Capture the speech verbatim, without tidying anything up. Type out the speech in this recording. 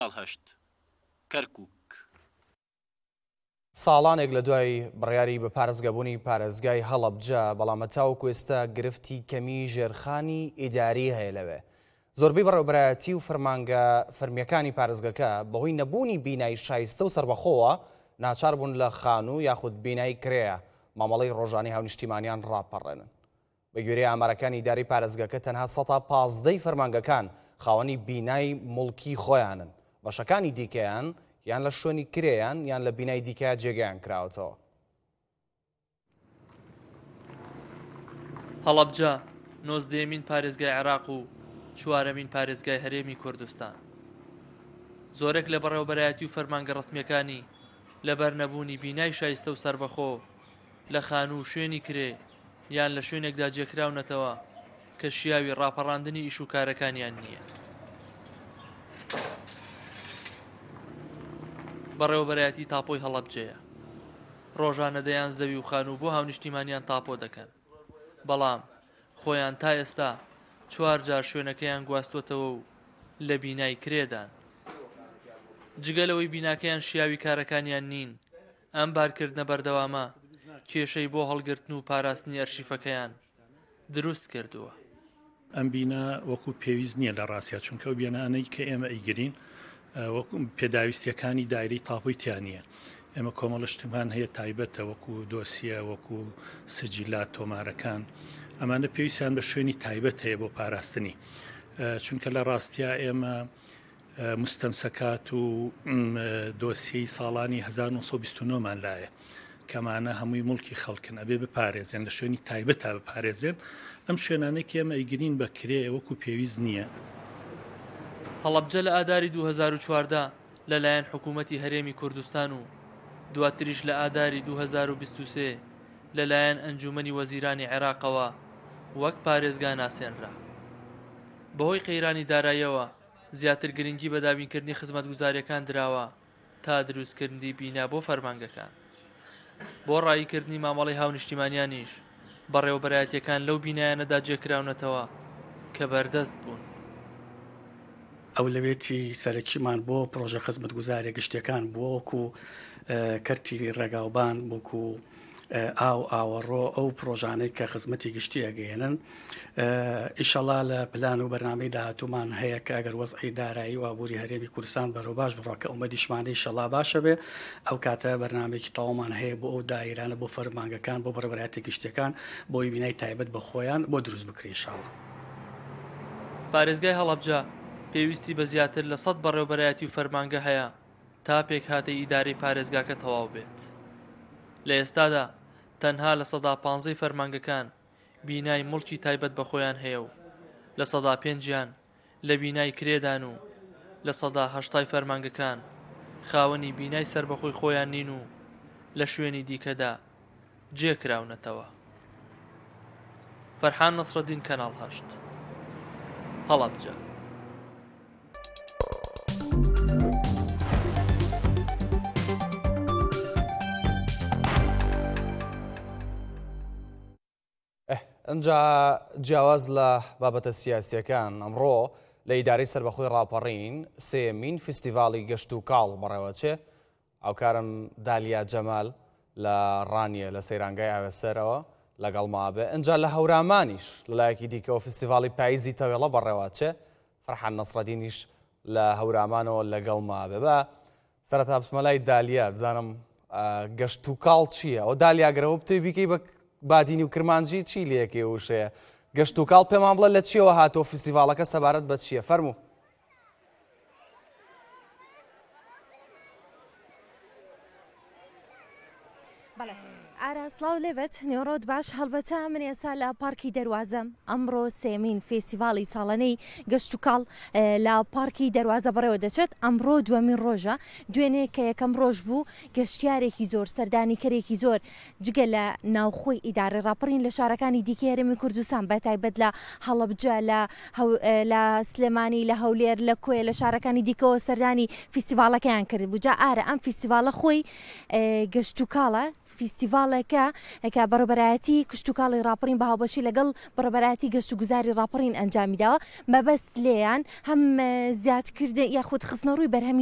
هەشت کەرکووک ساڵانێک لە دوای بڕیاری بە پارێزگەبوونی پارێزگای هەڵەبجە بەڵام تاوەکو ئێستا گرفتی کەمی ژێرخانی ئیداری هەیە لەوێ. زۆربەی بەڕێوەبەرایەتی و فەرمانگە فەرمیەکانی پارێزگەکە بەهۆی نەبوونی بینایی شایستە و سەربەخۆوە ناچار بوون لە خانوو یاخود بینایی کرێە مامەڵەی ڕۆژانی هاونیشتیمانیان ڕاپەڕێنن. بە گوێرەی ئامارەکانی ئیداری پارێزگەکە تەنها سەد پازدەی فەرمانگەکان خاوەنی بینایی موڵکی خۆیانن، بەشەکانی دیکەیان یان لە شوێنی کرێیان یان لە بینایی دیکە جێگەیان کراوەتەوە. هەڵەبجە نۆزدەیەمین پارێزگای عێراق و چوارەمین پارێزگای هەرێمی کوردستان. زۆرێک لە بەڕێوەبەرایەتی و فەرمانگە ڕسمیەکانی لەبەر نەبوونی بینای شایستە و سەربەخۆ لە خانوو شوێنی کرێ یان لە شوێنێکدا جێکراونەتەوە کە شیاوی ڕاپەڕاندنی ئیش و کارەکانیان نییە. بەڕێوەبەرایەتی تاپۆی هەڵەبجەیە ڕۆژانە دەیان زەوی و خانوو بۆ هاونیشتیمانیان تاپۆ دەکەن، بەڵام خۆیان تا ئێستا چوار جار شوێنەکەیان گواستوتەوە و لە بینای کرێدان. جگەلەوەی بیناکەیان شیاوی کارەکانیان نین، ئەم بارکردنە بەردەوامە کێشەی بۆ هەڵگرتن و پاراستنی ئەرشیفەکەیان دروست کردووە. ئەم بینە وەکو پێویست نییە لە ڕاستیا، چونکە ئەو بینانەی کە ئێمە ئەیگرین پێداویستیەکانی دایرەی تاپۆی تیانە. ئێمە کۆمەڵشتمان هەیە تایبەتە وەکو دۆسیە، وەکو سجیلات تۆمارەکان، ئەمانە پێویستیان بە شوێنی تایبەت هەیە بۆ پاراستنی، چونکە لە ڕاستیا ئێمە مستەمسەکات و دۆسیەی ساڵانی هەزار و نۆ سەد و بیست و نۆ مان لایە کەمانە هەمووی مڵکی خەڵکن، ئەبێ بپارێزێن لە شوێنی تایبەتە بپارێزێن. ئەم شوێنانەی کە ئێمە ئەیگرین بە کرێ وەکو پێویست نییە. هەڵەبجە لە ئاداری دوو هەزار و چواردە لەلایەن حکوومەتی هەرێمی کوردستان و دواتریش لە ئاداری دوو هەزار و بیست و سێ لەلایەن ئەنجومەنی وەزیرانی عێراقەوە وەک پارێزگا ناسێنرا. بەهۆی قەیرانی داراییەوە زیاتر گرنگی بە دابینکردنی خزمەتگوزاریەکان دراوە تا دروستکردنی بینا بۆ فەرمانگەکان. بۆ ڕاییکردنی مامەڵەی هاونیشتیمانیانیش بەڕێوەبەرایەتیەکان لەو بینایانەدا جێکراونەتەوە کە بەردەست بوون. ئەولەوێتی سەرەکیمان بۆ پرۆژە خزمەتگوزاریە گشتیەکان بۆکو کەرتی ڕێگاوبان بۆکو ئاو ئاوەڕۆ ئەو پرۆژانەی کە خزمەتی گشتی ئەگەێنن. ئیشەڵا لە پلان و بەرنامەی داهاتوومان هەیە کە ئەگەر وەزعی دارایی و ئابووری هەرێمی کوردستان بەرەو باش بڕۆکە ئومەدیشمانەی ئیشەڵا باشە بێ، ئەو کاتە بەرنامێکی تەواومان هەیە بۆ ئەو دایرانە بۆ فەرمانگەکان بۆ بەڕێوەبەرایەتی گشتیەکان بۆی بینای تایبەت بە خۆیان بۆ دروست بکرێن ئیشەڵا. پارێزگای هەڵەبجە پێویستی بە زیاتر لە سەد بەڕێوەبەرایەتی و فەرمانگە هەیە تا پێک هاتەی ئیدارەی پارێزگاکە تەواو بێت. لە ئێستادا تەنها لە سەدا پانزەی فەرمانگەکان بینای مڵکی تایبەت بە خۆیان هەیە و لە سەدا پێنجیان لە بینای کرێدان و لە سەدا هەشتای فەرمانگەکان خاوەنی بینای سەربەخۆی خۆیان نین و لە شوێنی دیکەدا جێکراونەتەوە. فەرحان نەسرەدین، کەناڵ هەشت، هەڵەبجە. ئەمجا جیاواز لە بابەتە سیاسیەکان ئەمڕۆ لە ئیدارەی سەربەخۆی ڕاپەڕین سێمین فستیڤاڵی گەشت و کاڵ بەڕێوەچێ. ئەوکارم دالیا جەمال لە ڕانیە لە سەیرانگای ئاوێسەرەوە لەگەڵ مابێ. ئەنجا لە هەورامانیش لەلایەکی دیکەوە فستیڤاڵی پاییزی تەوێڵە بەڕێوەچێ فەرحان نەسرەدینیش لە هەورامانەوە لەگەڵ مابێ. بە سەرەتا بچمەلای دالیا بزانم گەشت و کاڵ چییە؟ ئەو دالیاگرەوە بتوی بیکەی بە بادینی و کرمانجی چی لەیەکێ وشەیە؟ گەشت و کاڵ پێمان بڵێ لە چیەوە هاتۆ فستیڤاڵەکە سەبارەت بە چییە؟ فەرموو. ئاراسلااو لێوێت نێوڕۆت باش. هەڵبەتە من ئێستا لە پارکی دەروازەم. ئەمڕۆ سێمین فێستیڤاڵی ساڵانەی گەشت و کاڵ لە پارکی دەروازە بەڕێوە دەچێت. ئەمڕۆ دووەمین ڕۆژە، دوێنێ کە یەکەم ڕۆژ بوو گەشتیارێکی زۆر سەردانیکەرێکی زۆر جگە لە ناوخۆی ئیدارە ڕاپەڕین لە شارەکانی دیکە هەرێمی کوردستان بە تایبەت لە هەڵەبجە، لە سلێمانی، لە هەولێر، لە کۆیە، لە شارەکانی دیکەەوە سەردانی فستیڤاڵەکەیان کرد بوو. جا ئارە ئەم فستیڤاڵە خۆی گەشت و کاڵە فیستیڤالێکە کە بەڕێبەرایەتی کشتتوکاڵی راپەرین بە هاوبەشی لەگەڵ بەڕێبەرایەتی گەشت و گوزاری راپەرین ئەنجامیداوە مەبەست لێیان هەم زیادکردن یاخود خستنەڕووی بەرهەمی